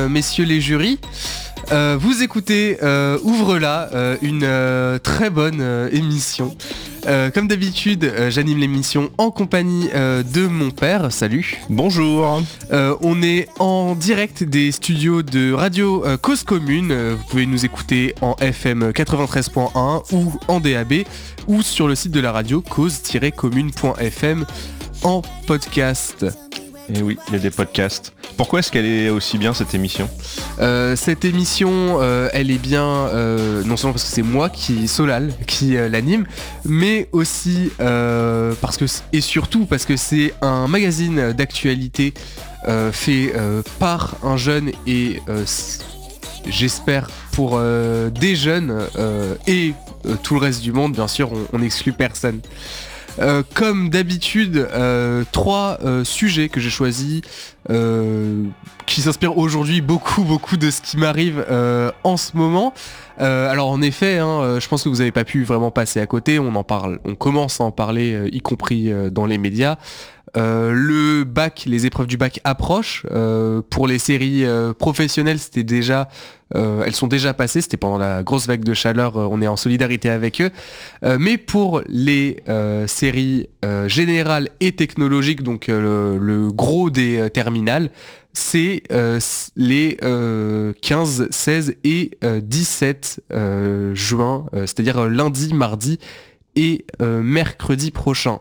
Messieurs les jurys, vous écoutez Ouvre-la, une très bonne émission. Comme d'habitude, j'anime l'émission en compagnie de mon père. Salut. Bonjour. On est en direct des studios de Radio Cause Commune. Vous pouvez nous écouter en FM 93.1 ou en DAB ou sur le site de la radio cause-commune.fm en podcast. Et oui, il y a des podcasts. Pourquoi est-ce qu'elle est aussi bien cette émission ? Cette émission, elle est bien non seulement parce que c'est moi Solal, qui l'anime, mais aussi parce que et surtout parce que c'est un magazine d'actualité fait par un jeune et j'espère pour des jeunes et tout le reste du monde, bien sûr, on n'exclut personne. Comme d'habitude, 3 sujets que j'ai choisis qui s'inspirent aujourd'hui beaucoup de ce qui m'arrive en ce moment. Alors en effet, je pense que vous n'avez pas pu vraiment passer à côté, on commence à en parler, y compris dans les médias. Le bac, les épreuves du bac approchent. Pour les séries professionnelles, elles sont déjà passées, c'était pendant la grosse vague de chaleur, on est en solidarité avec eux. Mais pour les séries générales et technologiques, donc le gros des terminales, c'est les 15, 16 et 17 juin, c'est-à-dire lundi, mardi et mercredi prochain.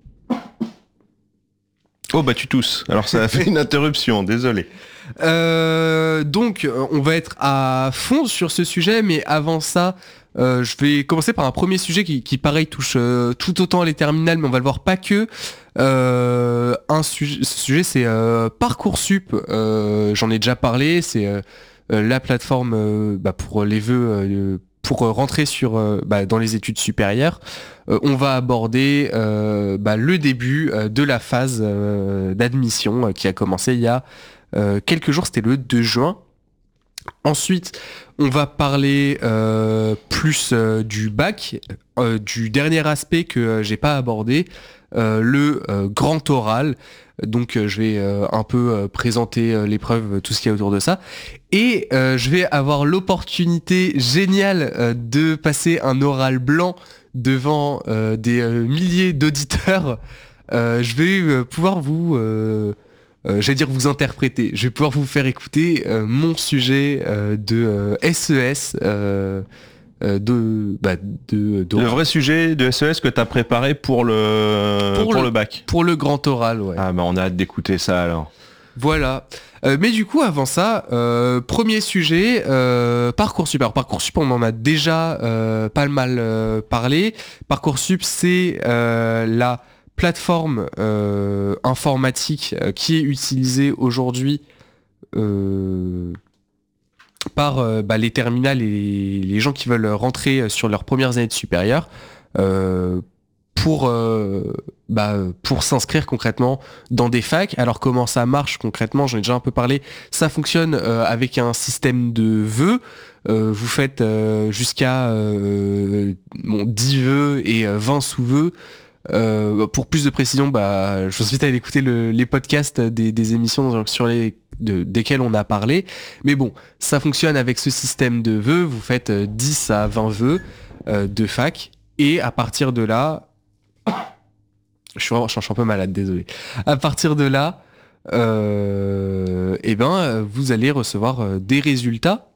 Oh bah tu tousses, alors ça a fait une interruption, désolé. Donc on va être à fond sur ce sujet, mais avant ça, je vais commencer par un premier sujet qui pareil touche tout autant les terminales, mais on va le voir pas que. Ce sujet c'est Parcoursup, j'en ai déjà parlé, c'est la plateforme pour les vœux pour rentrer dans les études supérieures. On va aborder le début de la phase d'admission qui a commencé il y a quelques jours, c'était le 2 juin. Ensuite, on va parler plus du bac, du dernier aspect que j'ai pas abordé, le grand oral. Donc je vais un peu présenter l'épreuve, tout ce qu'il y a autour de ça. Et je vais avoir l'opportunité géniale de passer un oral blanc devant des milliers d'auditeurs. Je vais pouvoir vous vous interpréter. Je vais pouvoir vous faire écouter mon sujet de SES. Le vrai sujet de SES que tu as préparé pour le bac. Pour le grand oral, ouais. Ah bah on a hâte d'écouter ça alors. Voilà. Mais du coup, avant ça, premier sujet, Parcoursup. Alors Parcoursup, on en a déjà pas mal parlé. Parcoursup, c'est la plateforme informatique qui est utilisée aujourd'hui par les terminales et les gens qui veulent rentrer sur leurs premières années de supérieur pour s'inscrire concrètement dans des facs. Alors comment ça marche concrètement, j'en ai déjà un peu parlé. Ça fonctionne avec un système de vœux. Vous faites jusqu'à 10 vœux et 20 sous-vœux. Pour plus de précision, je vous invite à aller écouter les podcasts des émissions desquelles on a parlé. Mais bon, ça fonctionne avec ce système de vœux. Vous faites 10 à 20 vœux de fac. Et à partir de là... Je suis un peu malade, désolé. À partir de là, vous allez recevoir des résultats.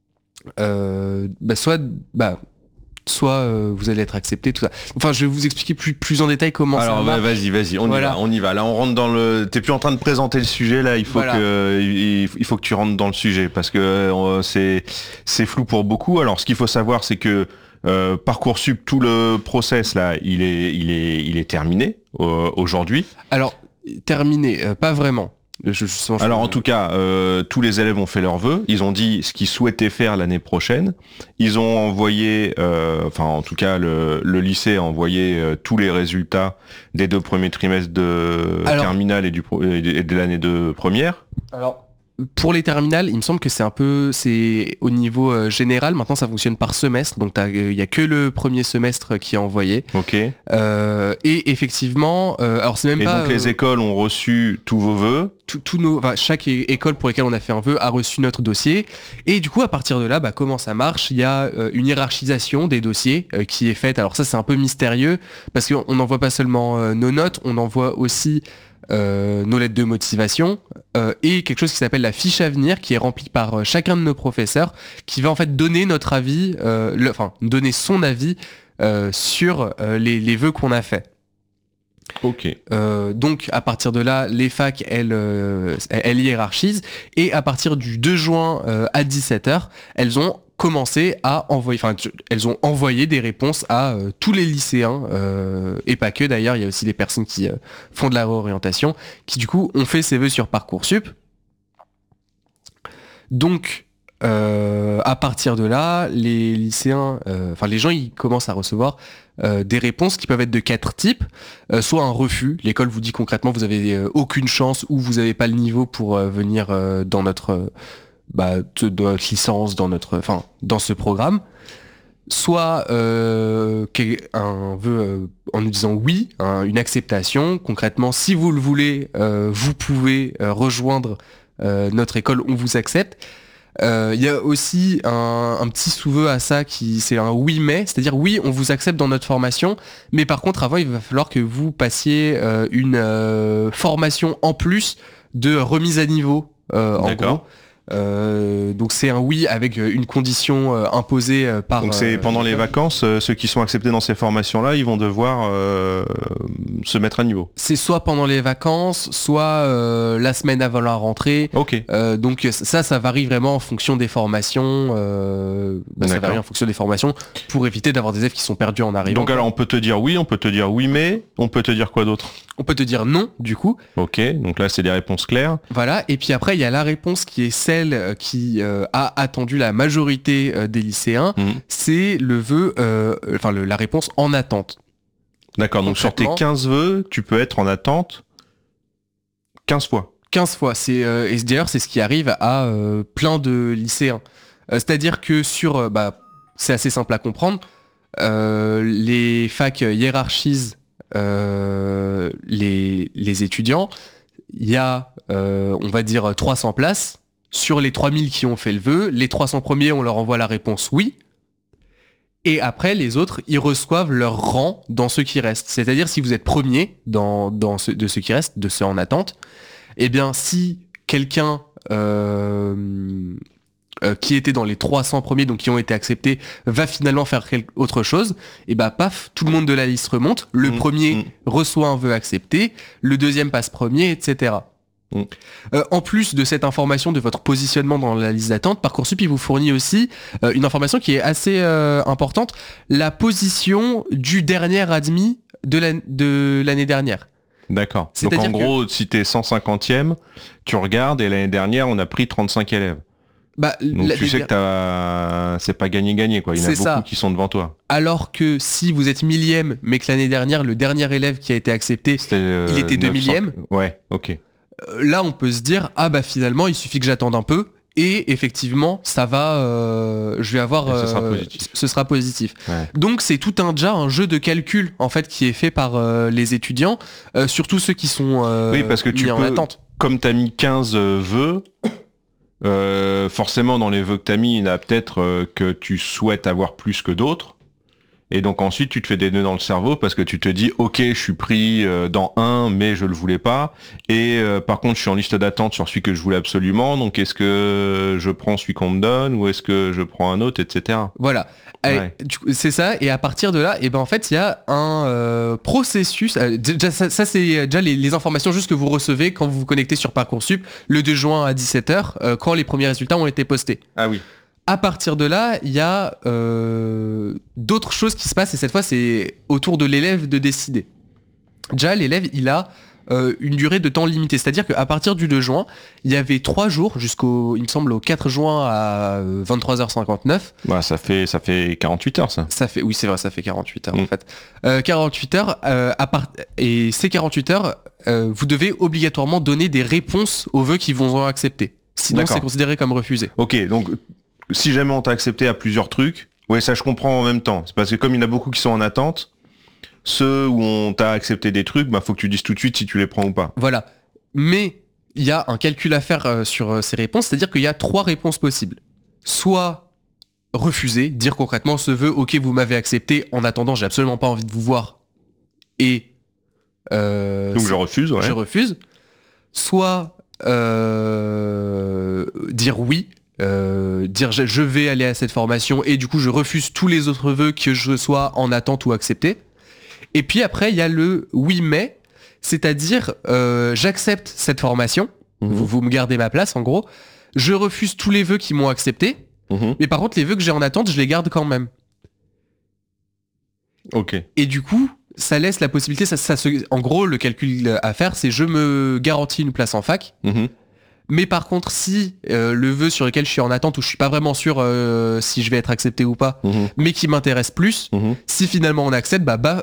Soit vous allez être accepté, tout ça. Enfin, je vais vous expliquer plus en détail comment ça marche. Alors vas-y, on y va. Là, on rentre dans le... T'es plus en train de présenter le sujet, là, il faut que tu rentres dans le sujet, parce que c'est flou pour beaucoup. Alors, ce qu'il faut savoir, c'est que Parcoursup, tout le process, là, il est terminé aujourd'hui. Alors, terminé, pas vraiment. Alors en tout cas, tous les élèves ont fait leurs vœux. Ils ont dit ce qu'ils souhaitaient faire l'année prochaine. Ils ont envoyé, en tout cas le lycée a envoyé tous les résultats des 2 premiers trimestres de terminale et de l'année de première. Alors pour les terminales, il me semble que c'est au niveau général. Maintenant, ça fonctionne par semestre, donc il y a que le premier semestre qui est envoyé. Ok. Et effectivement, alors c'est même et pas. Donc les écoles ont reçu tous vos vœux. Chaque école pour laquelle on a fait un vœu a reçu notre dossier. Et du coup, à partir de là, comment ça marche ? Il y a une hiérarchisation des dossiers qui est faite. Alors ça, c'est un peu mystérieux parce qu'on n'envoie pas seulement nos notes, on envoie aussi nos lettres de motivation et quelque chose qui s'appelle la fiche à venir qui est remplie par chacun de nos professeurs qui va en fait donner notre avis, donner son avis sur les vœux qu'on a fait. Ok. Donc à partir de là, les facs elles hiérarchisent et à partir du 2 juin à 17h, elles ont commencé à envoyer, elles ont envoyé des réponses à tous les lycéens et pas que d'ailleurs, il y a aussi des personnes qui font de la réorientation qui du coup ont fait ces vœux sur Parcoursup. Donc à partir de là, les lycéens, les gens, ils commencent à recevoir des réponses qui peuvent être de 4 types. Soit un refus, l'école vous dit concrètement vous avez aucune chance ou vous n'avez pas le niveau pour venir dans notre licence, dans ce programme. Soit un vœu en nous disant oui, une acceptation. Concrètement, si vous le voulez, vous pouvez rejoindre notre école, on vous accepte. Il y a aussi un petit sous-vœu à ça c'est un oui mais, c'est-à-dire oui on vous accepte dans notre formation, mais par contre avant il va falloir que vous passiez une formation en plus de remise à niveau en gros. Donc c'est un oui avec une condition imposée par... Donc c'est pendant les vacances, ceux qui sont acceptés dans ces formations-là, ils vont devoir se mettre à niveau. C'est soit pendant les vacances, soit la semaine avant la rentrée. Ok. Donc ça varie vraiment en fonction des formations. Ça varie en fonction des formations pour éviter d'avoir des élèves qui sont perdus en arrivant. Donc alors on peut te dire oui, on peut te dire oui mais, on peut te dire quoi d'autre ? On peut te dire non du coup. Ok, donc là c'est des réponses claires. Voilà, et puis après il y a la réponse qui est celle qui a attendu la majorité des lycéens, c'est le vœu, la réponse en attente. D'accord, donc sur tes 15 vœux, tu peux être en attente 15 fois. 15 fois, et d'ailleurs c'est ce qui arrive à plein de lycéens. C'est-à-dire que c'est assez simple à comprendre, les facs hiérarchisent les étudiants, il y a, on va dire, 300 places. Sur les 3000 qui ont fait le vœu, les 300 premiers, on leur envoie la réponse oui. Et après, les autres, ils reçoivent leur rang dans ceux qui restent. C'est-à-dire, si vous êtes premier de ceux qui restent, de ceux en attente, eh bien, si quelqu'un qui était dans les 300 premiers, donc qui ont été acceptés, va finalement faire autre chose, et bah paf, tout le monde de la liste remonte. Le premier reçoit un vœu accepté, le deuxième passe premier, etc. En plus de cette information de votre positionnement dans la liste d'attente, Parcoursup il vous fournit aussi une information qui est assez importante, la position du dernier admis de l'année dernière. D'accord. Donc en gros, si t'es 150e, tu regardes et l'année dernière on a pris 35 élèves. Donc tu sais que c'est pas gagné-gagné quoi, il y en a beaucoup qui sont devant toi. Alors que si vous êtes 1000e, mais que l'année dernière, le dernier élève qui a été accepté, il était 2000e. Ouais, ok. Là, on peut se dire, finalement, il suffit que j'attende un peu, et effectivement, ça va, je vais avoir, ce sera positif. Ouais. Donc, c'est tout un jeu de calcul, en fait, qui est fait par les étudiants, surtout ceux qui sont oui, parce que tu mis en attente. Comme tu as mis 15 vœux, forcément, dans les vœux que tu as mis, il y en a peut-être que tu souhaites avoir plus que d'autres. Et donc ensuite tu te fais des nœuds dans le cerveau parce que tu te dis ok je suis pris dans un mais je le voulais pas et par contre je suis en liste d'attente sur celui que je voulais absolument, donc est-ce que je prends celui qu'on me donne ou est-ce que je prends un autre, etc. Voilà. Ouais. C'est ça, et à partir de là, en fait il y a un processus, déjà, ça c'est déjà les informations juste que vous recevez quand vous vous connectez sur Parcoursup le 2 juin à 17h quand les premiers résultats ont été postés. Ah oui. À partir de là, il y a d'autres choses qui se passent, et cette fois, c'est autour de l'élève de décider. Déjà, l'élève, il a une durée de temps limitée. C'est-à-dire qu'à partir du 2 juin, il y avait 3 jours jusqu'au, il me semble, au 4 juin à 23h59. Bah, ça fait 48 heures, ça. Oui, c'est vrai, ça fait 48 heures, en fait. 48 heures, et ces 48 heures, vous devez obligatoirement donner des réponses aux vœux qui vont accepter. Sinon, c'est considéré comme refusé. Ok, donc si jamais on t'a accepté à plusieurs trucs, ouais, ça je comprends en même temps. C'est parce que comme il y en a beaucoup qui sont en attente, ceux où on t'a accepté des trucs, faut que tu dises tout de suite si tu les prends ou pas. Voilà. Mais il y a un calcul à faire sur ces réponses, c'est-à-dire qu'il y a 3 réponses possibles. Soit refuser, dire concrètement ce vœu, ok, vous m'avez accepté, en attendant, j'ai absolument pas envie de vous voir, et donc je refuse, ouais. Je refuse. Soit dire oui, dire je vais aller à cette formation, et du coup je refuse tous les autres vœux que je sois en attente ou accepté. Et puis après, il y a le oui mais, c'est-à-dire j'accepte cette formation, vous me gardez ma place en gros, je refuse tous les vœux qui m'ont accepté, mais par contre les vœux que j'ai en attente, je les garde quand même. Ok. Et du coup, ça laisse la possibilité, en gros le calcul à faire, c'est je me garantis une place en fac, mais par contre si le vœu sur lequel je suis en attente, ou je suis pas vraiment sûr si je vais être accepté ou pas, mais qui m'intéresse plus, si finalement on accepte,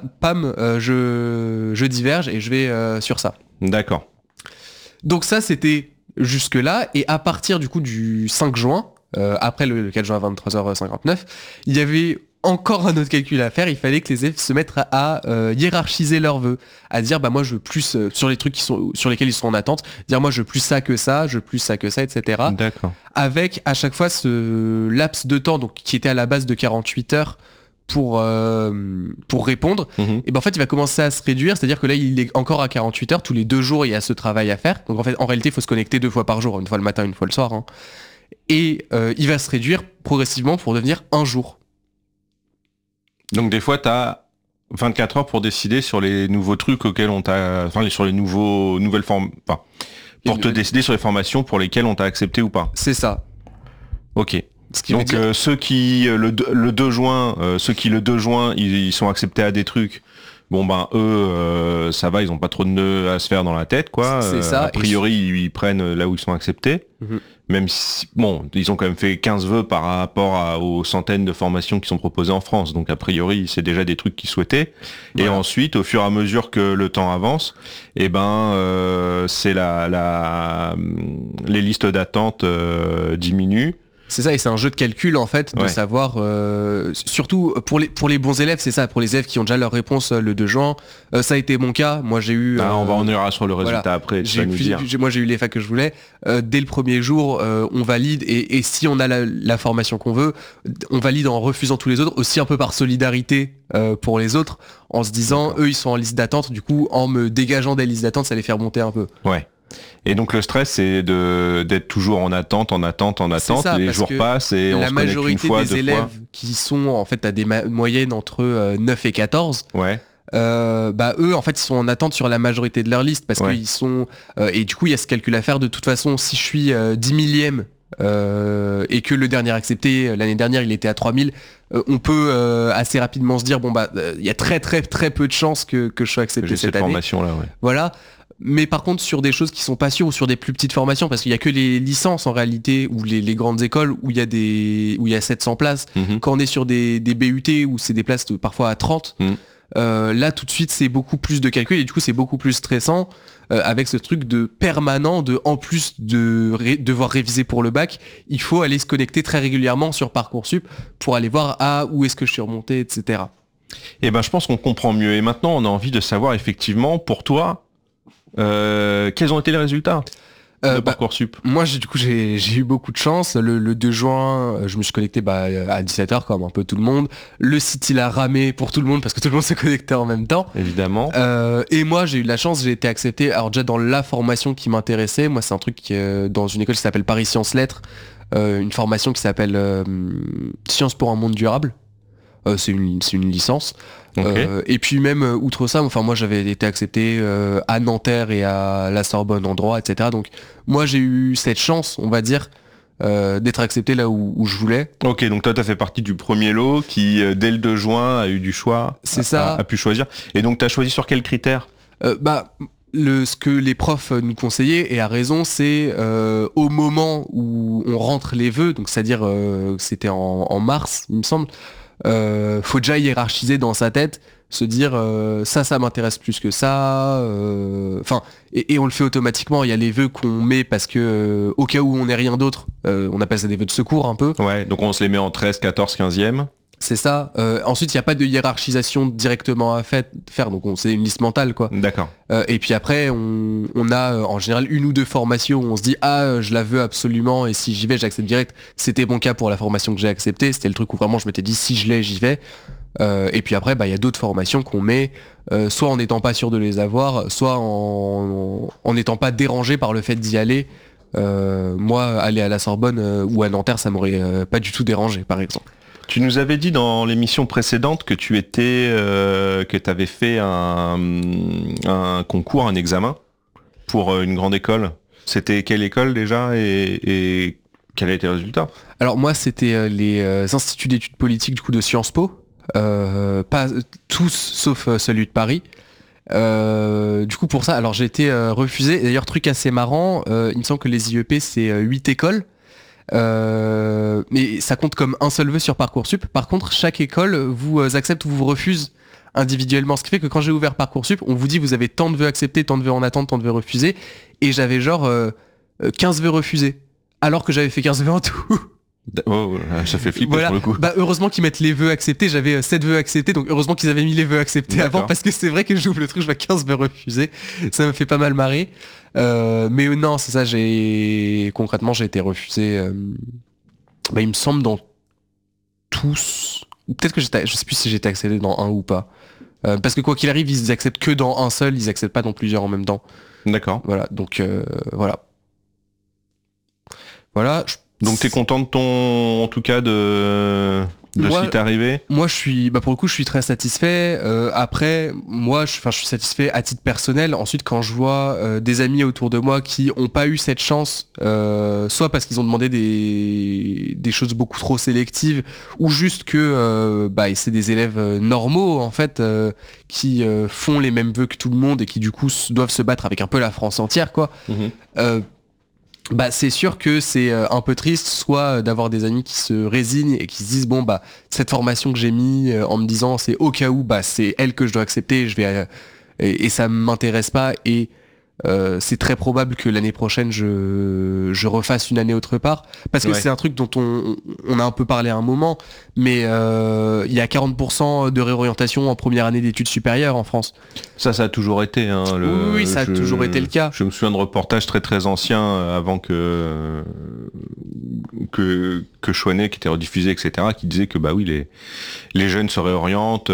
je diverge et je vais sur ça. D'accord. Donc ça c'était jusque là, et à partir du coup du 5 juin, après le 4 juin à 23h59, il y avait encore un autre calcul à faire. Il fallait que les élèves se mettent à hiérarchiser leurs vœux, à dire moi je veux plus sur les trucs sur lesquels ils sont en attente, dire moi je veux plus ça que ça, je veux plus ça que ça, etc. D'accord. Avec à chaque fois ce laps de temps, donc qui était à la base de 48 heures pour répondre, et en fait il va commencer à se réduire, c'est-à-dire que là il est encore à 48 heures, tous les 2 jours il y a ce travail à faire, donc en réalité il faut se connecter 2 fois par jour, une fois le matin, une fois le soir, hein. Et il va se réduire progressivement pour devenir 1 jour. Donc des fois, tu as 24 heures pour décider sur les nouveaux trucs auxquels on t'a... Enfin, sur les nouvelles formes... Enfin, pour te décider sur les formations pour lesquelles on t'a accepté ou pas. C'est ça. Ok. Donc ceux qui, le 2 juin, ils sont acceptés à des trucs, eux, ça va, ils ont pas trop de nœuds à se faire dans la tête, quoi. C'est ça. A priori, ils prennent là où ils sont acceptés. Même si, ils ont quand même fait 15 vœux par rapport aux centaines de formations qui sont proposées en France. Donc, a priori, c'est déjà des trucs qu'ils souhaitaient. Voilà. Et ensuite, au fur et à mesure que le temps avance, c'est les listes d'attente diminuent. C'est ça, et c'est un jeu de calcul en fait, de savoir, surtout pour les bons élèves, c'est ça, pour les élèves qui ont déjà leur réponse le 2 juin, ça a été mon cas, moi j'ai eu... on ira sur le résultat après, tu vas nous dire. Moi j'ai eu les facs que je voulais, dès le premier jour, on valide, et si on a la formation qu'on veut, on valide en refusant tous les autres, aussi un peu par solidarité pour les autres, en se disant, eux ils sont en liste d'attente, du coup en me dégageant des listes d'attente, ça les fait remonter un peu. Ouais. Et donc le stress, c'est d'être toujours en attente, ça, les jours passent et on se connecte une fois, 2 fois. La majorité des élèves qui sont en fait à des moyennes entre 9 et 14, eux en fait ils sont en attente sur la majorité de leur liste, parce qu'ils sont... et du coup il y a ce calcul à faire, de toute façon si je suis 10 millième et que le dernier accepté l'année dernière il était à 3000, on peut assez rapidement se dire il y a très très très peu de chances que je sois accepté cette année. Formation là, Voilà. Mais par contre sur des choses qui sont pas sûres, ou sur des plus petites formations, parce qu'il y a que les licences en réalité, ou les grandes écoles où il y a 700 places, quand on est sur des BUT où c'est des places parfois à 30, là tout de suite c'est beaucoup plus de calcul, et du coup c'est beaucoup plus stressant, avec ce truc de permanent, en plus de devoir réviser pour le bac, il faut aller se connecter très régulièrement sur Parcoursup pour aller voir où est-ce que je suis remonté, etc. Et je pense qu'on comprend mieux, et maintenant on a envie de savoir effectivement pour toi quels ont été les résultats de Parcoursup. Moi j'ai eu beaucoup de chance. Le 2 juin je me suis connecté à 17h comme un peu tout le monde. Le site il a ramé pour tout le monde parce que tout le monde s'est connecté en même temps, évidemment. Et moi j'ai eu de la chance, j'ai été accepté alors déjà dans la formation qui m'intéressait. Moi c'est un truc dans une école qui s'appelle Paris Sciences Lettres, une formation qui s'appelle Sciences pour un monde durable. C'est une licence. Okay. Et puis même outre ça, moi j'avais été accepté à Nanterre et à la Sorbonne en droit, etc. Donc moi j'ai eu cette chance, on va dire, d'être accepté là où je voulais. Ok, donc toi t'as fait partie du premier lot qui dès le 2 juin a eu du choix, a pu choisir. Et donc t'as choisi sur quels critères? Ce que les profs nous conseillaient, et à raison, c'est au moment où on rentre les vœux, donc c'est-à-dire c'était en mars il me semble, faut déjà hiérarchiser dans sa tête, se dire ça m'intéresse plus que ça, enfin et on le fait automatiquement. Il y a les vœux qu'on met parce que au cas où on n'est rien d'autre, on appelle ça des vœux de secours un peu. Ouais, donc on se les met en 13, 14, 15e. C'est ça. Ensuite, il n'y a pas de hiérarchisation directement à faire, donc c'est une liste mentale, quoi. D'accord. Et puis après, on a en général une ou deux formations où on se dit je la veux absolument et si j'y vais, j'accepte direct. C'était mon cas pour la formation que j'ai acceptée. C'était le truc où vraiment je m'étais dit si je l'ai, j'y vais. Et puis après, il y a d'autres formations qu'on met, soit en n'étant pas sûr de les avoir, soit en n'étant pas dérangé par le fait d'y aller. Moi, aller à la Sorbonne ou à Nanterre, ça m'aurait pas du tout dérangé, par exemple. Tu nous avais dit dans l'émission précédente que tu avais fait un concours, un examen pour une grande école. C'était quelle école déjà et quel a été le résultat? Alors moi, c'était les instituts d'études politiques du coup de Sciences Po, pas tous sauf celui de Paris. Du coup pour ça, alors j'ai été refusé. D'ailleurs, truc assez marrant, il me semble que les IEP c'est 8 écoles. Mais ça compte comme un seul vœu sur Parcoursup. Par contre, chaque école vous accepte ou vous refuse individuellement. Ce qui fait que quand j'ai ouvert Parcoursup, on vous dit vous avez tant de vœux acceptés, tant de vœux en attente, tant de vœux refusés. Et j'avais genre 15 vœux refusés. Alors que j'avais fait 15 vœux en tout. Oh, ça fait flipper voilà. pour le coup. Heureusement qu'ils mettent les vœux acceptés. J'avais 7 vœux acceptés. Donc heureusement qu'ils avaient mis les vœux acceptés avant. Parce que c'est vrai que j'ouvre le truc, je vois 15 vœux refusés. Ça me fait pas mal marrer. Mais non, c'est ça, concrètement j'ai été refusé, il me semble dans tous, peut-être que je sais plus si j'ai été accepté dans un ou pas, parce que quoi qu'il arrive ils acceptent que dans un seul, ils acceptent pas dans plusieurs en même temps. D'accord. Voilà, donc voilà. Donc t'es content de en tout cas de ce qui t'est arrivé? Moi je suis, pour le coup je suis très satisfait. Après, moi je suis satisfait à titre personnel. Ensuite quand je vois des amis autour de moi qui ont pas eu cette chance, soit parce qu'ils ont demandé des choses beaucoup trop sélectives, ou juste que c'est des élèves normaux en fait, qui font les mêmes vœux que tout le monde et qui du coup doivent se battre avec un peu la France entière, quoi. C'est sûr que c'est un peu triste, soit d'avoir des amis qui se résignent et qui se disent cette formation que j'ai mis en me disant c'est au cas où c'est elle que je dois accepter, et ça m'intéresse pas, et c'est très probable que l'année prochaine je refasse une année autre part, parce que c'est un truc dont on a un peu parlé à un moment, mais il y a 40% de réorientation en première année d'études supérieures en France. Ça a toujours été. Oui, ça a toujours été le cas. Je me souviens de reportages très très anciens avant que Chouanet, qui était rediffusé, etc., qui disait que les jeunes se réorientent.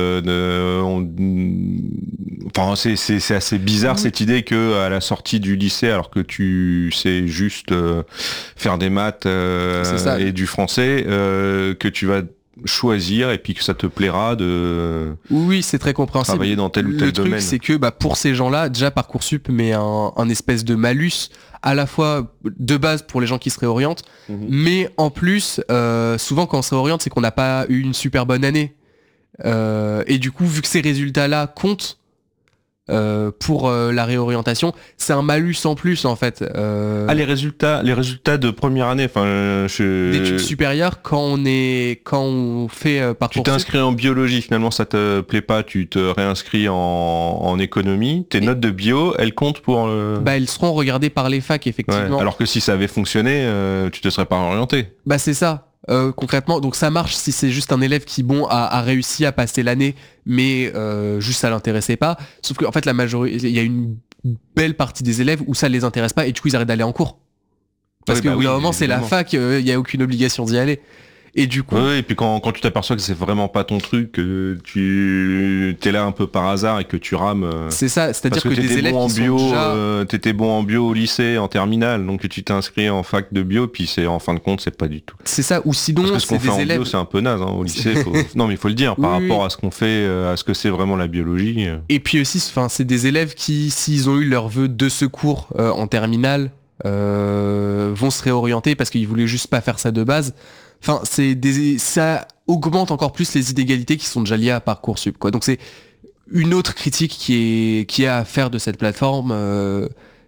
C'est assez bizarre cette idée que à la sortie du lycée, alors que tu sais juste faire des maths et du français, que tu vas choisir et puis que ça te plaira de c'est très compréhensible, travailler dans tel ou tel domaine. Le truc c'est que pour ces gens-là, déjà Parcoursup met un espèce de malus à la fois de base pour les gens qui se réorientent, mais en plus souvent quand on se réoriente c'est qu'on n'a pas eu une super bonne année, et du coup vu que ces résultats-là comptent pour la réorientation, c'est un malus en plus en fait. Les résultats de première année, d'études supérieures, quand on fait Parcoursup. Tu t'inscris en biologie, finalement ça te plaît pas, tu te réinscris en économie. Tes notes de bio, elles comptent pour elles seront regardées par les facs effectivement. Ouais, alors que si ça avait fonctionné, tu te serais pas orienté. C'est ça. Concrètement, donc ça marche si c'est juste un élève qui a réussi à passer l'année, mais juste ça l'intéressait pas. Sauf qu'en fait la majorité, il y a une belle partie des élèves où ça les intéresse pas et du coup ils arrêtent d'aller en cours. Parce qu'au bout d'un moment c'est la fac, il y a aucune obligation d'y aller. Et du coup... et puis quand tu t'aperçois que c'est vraiment pas ton truc, que tu t'es là un peu par hasard et que tu rames... C'est ça, c'est-à-dire que des élèves bon qui sont déjà... T'étais bon en bio au lycée, en terminale, donc tu t'es inscrit en fac de bio, puis en fin de compte, c'est pas du tout. C'est ça, ou sinon... Parce que ce qu'on fait en élèves... bio, c'est un peu naze, au lycée. Non, mais il faut le dire, par rapport à ce qu'on fait, à ce que c'est vraiment la biologie. Et puis aussi, c'est des élèves qui, s'ils ont eu leur vœu de secours en terminale, vont se réorienter parce qu'ils voulaient juste pas faire ça de base. Ça augmente encore plus les inégalités qui sont déjà liées à Parcoursup, quoi. Donc c'est une autre critique qui est à faire de cette plateforme.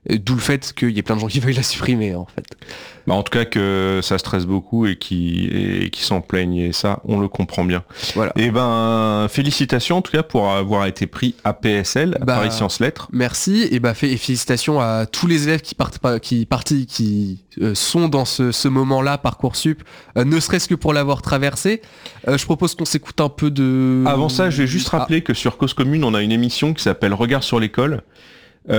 D'où le fait qu'il y ait plein de gens qui veuillent la supprimer en fait. Bah, en tout cas que ça stresse beaucoup et qui s'en plaignent, et ça on le comprend bien. Voilà. Et ben félicitations en tout cas pour avoir été pris à PSL, à Paris Sciences Lettres. Merci et félicitations à tous les élèves qui sont dans ce moment-là Parcoursup, ne serait-ce que pour l'avoir traversé. Je propose qu'on s'écoute un peu de... Avant ça, je vais juste rappeler que sur Cause Commune, on a une émission qui s'appelle Regard sur l'école. Dont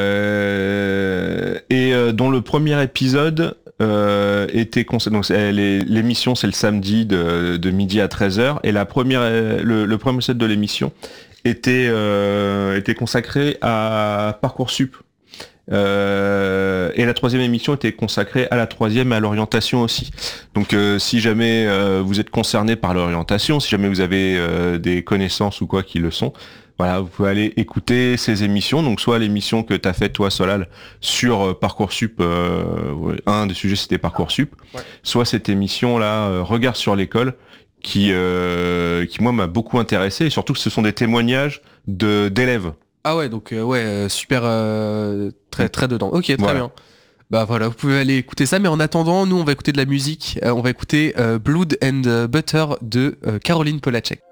le premier épisode était donc l'émission c'est le samedi de midi à 13h et le premier set de l'émission était consacré à Parcoursup. Et la troisième émission était consacrée à la troisième, à l'orientation aussi. Donc si jamais vous êtes concerné par l'orientation, si jamais vous avez des connaissances ou quoi qui le sont, voilà, vous pouvez aller écouter ces émissions. Donc soit l'émission que t'as faite toi Solal sur Parcoursup, un des sujets c'était Parcoursup, soit cette émission là Regard sur l'école qui moi m'a beaucoup intéressé, et surtout que ce sont des témoignages d'élèves. Ah ouais, donc super très dedans. Ok, très bien. Bah voilà, vous pouvez aller écouter ça, mais en attendant, nous on va écouter de la musique. On va écouter Blood and Butter de Caroline Polachek.